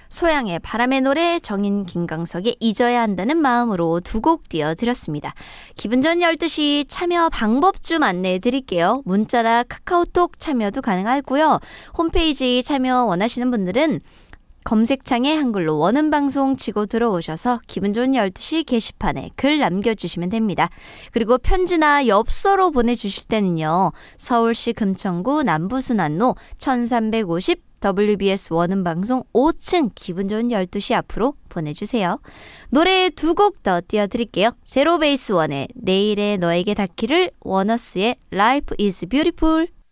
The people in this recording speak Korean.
소양의 바람의 노래, 정인 김광석의 잊어야 한다는 마음으로 두 곡 띄워드렸습니다. 기분 좋은 12시 참여 방법 좀 안내해 드릴게요. 문자나 카카오톡 참여도 가능하고요. 홈페이지 참여 원하시는 분들은 검색창에 한글로 원음방송 치고 들어오셔서 기분 좋은 12시 게시판에 글 남겨주시면 됩니다. 그리고 편지나 엽서로 보내주실 때는요. 서울시 금천구 남부순환로 1350 WBS 원음방송 5층 기분 좋은 12시 앞으로 보내주세요. 노래 두 곡 더 띄워드릴게요. 제로베이스 원의 내일의 너에게 닿기를, 원어스의 Life is Beautiful.